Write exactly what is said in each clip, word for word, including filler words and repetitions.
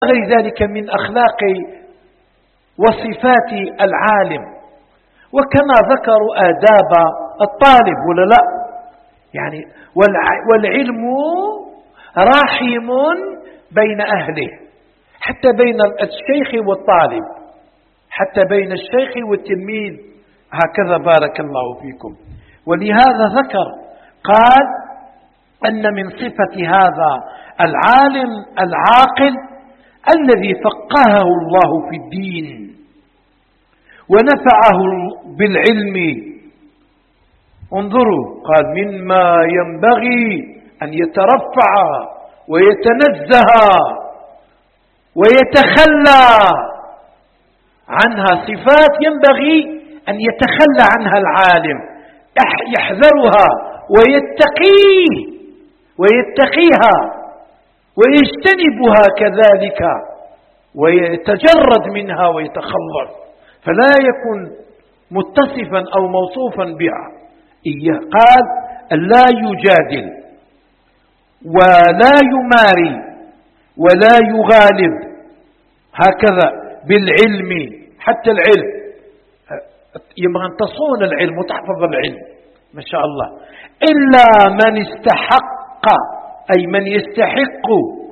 غير ذلك من أخلاق وصفات العالم. وكما ذكروا آداب الطالب ولا لا، يعني والعلم راحم بين أهله، حتى بين الشيخ والطالب، حتى بين الشيخ والتلميذ، هكذا بارك الله فيكم. ولهذا ذكر قال أن من صفة هذا العالم العاقل الذي فقهه الله في الدين ونفعه بالعلم. انظروا قال مما ينبغي أن يترفع ويتنزه ويتخلى عنها، صفات ينبغي أن يتخلى عنها العالم، يحذرها ويتقيه ويتقيها ويجتنبها كذلك ويتجرد منها ويتخلص، فلا يكون متصفا أو موصوفا بها إياه. قال لا يجادل ولا يماري ولا يغالب، هكذا بالعلم، حتى العلم يبغى أن تصون العلم وتحفظ العلم ما شاء الله، إلا من استحق، أي من يستحق،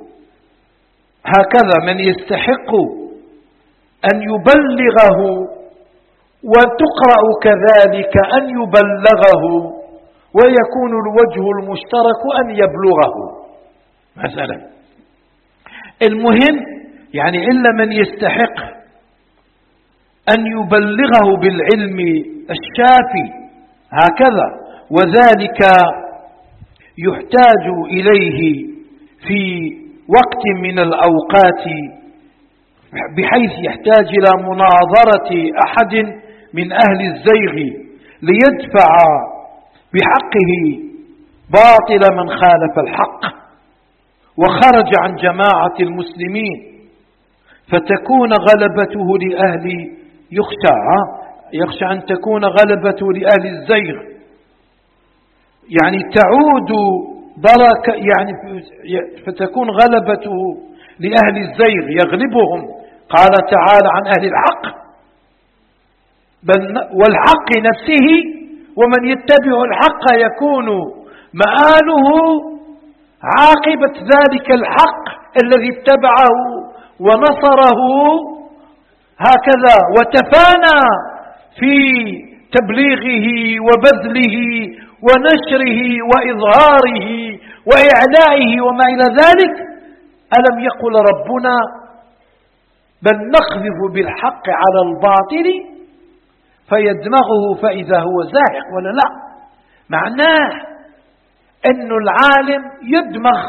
هكذا من يستحق أن يبلغه، وتقرأ كذلك أن يبلغه، ويكون الوجه المشترك أن يبلغه مثلا. المهم يعني إلا من يستحق أن يبلغه بالعلم الشافي، هكذا. وذلك يحتاج إليه في وقت من الأوقات، بحيث يحتاج إلى مناظرة أحد من أهل الزيغ ليدفع بحقه باطل من خالف الحق وخرج عن جماعة المسلمين، فتكون غلبته لأهل يخشى يخشى أن تكون غلبته لأهل الزيغ، يعني تعود درك، يعني فتكون غلبته لأهل الزيغ يغلبهم. قال تعالى عن أهل الحق بل والحق نفسه، ومن يتبع الحق يكون مآله عاقبة ذلك الحق الذي اتبعه ونصره، هكذا وتفانى في تبليغه وبذله ونشره وإظهاره وإعلائه وما إلى ذلك. ألم يقل ربنا بل نقذف بالحق على الباطل فيدمغه فإذا هو زاهق، ولا لا؟ معناه أن العالم يدمغ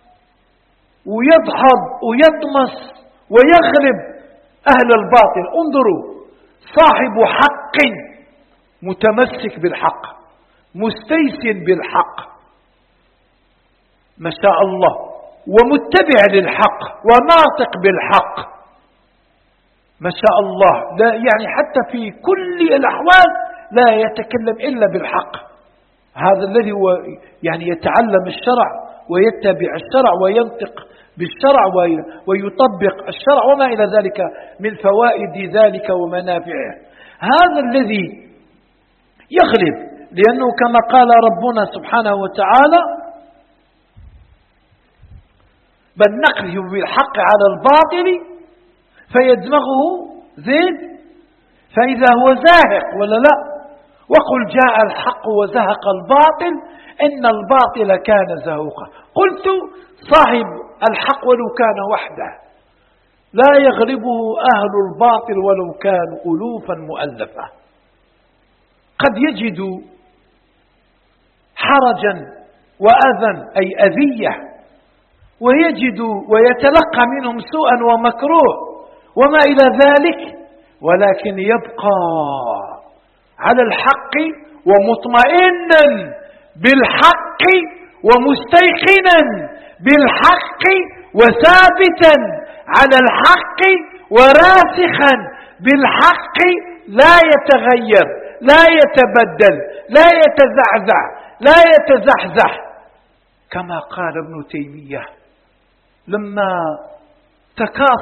ويدحض ويطمس ويغلب أهل الباطل. انظروا، صاحب حق متمسك بالحق مستيسن بالحق ما شاء الله، ومتبع للحق وناطق بالحق ما شاء الله، لا يعني حتى في كل الأحوال لا يتكلم إلا بالحق. هذا الذي هو يعني يتعلم الشرع ويتبع الشرع وينطق بالشرع ويطبق الشرع وما إلى ذلك من فوائد ذلك ومنافعه، هذا الذي يغلب. لأنه كما قال ربنا سبحانه وتعالى بل نقذف بالحق على الباطل فيدمغه زين فإذا هو زاهق، ولا لا؟ وقل جاء الحق وزهق الباطل إن الباطل كان زهوقا. قلت صاحب الحق ولو كان وحده لا يغلبه أهل الباطل ولو كانوا ألوفا مؤلفة. قد يجد حرجا وأذى أي أذية، ويجد ويتلقى منهم سوءا ومكروه وما إلى ذلك، ولكن يبقى على الحق ومطمئنا بالحق ومستيقنا بالحق وثابتا على الحق وراسخا بالحق، لا يتغير لا يتبدل لا يتزعزع لا يتزحزح. كما قال ابن تيمية لما تكاثر